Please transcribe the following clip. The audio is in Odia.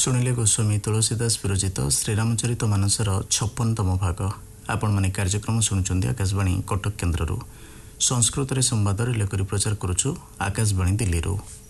ଶୁଣିଲେ ଗୋସ୍ୱାମୀ ତୁଳସୀଦାସ ବିରଚିତ ଶ୍ରୀରାମଚରିତ ମାନସର 56ତମ ଭାଗ। ଆପଣମାନେ କାର୍ଯ୍ୟକ୍ରମ ଶୁଣୁଛନ୍ତି ଆକାଶବାଣୀ କଟକ କେନ୍ଦ୍ରରୁ। ସଂସ୍କୃତରେ ସମ୍ବାଦ ରିଲେ କରି ପ୍ରଚାର କରୁଛୁ ଆକାଶବାଣୀ ଦିଲ୍ଲୀରୁ।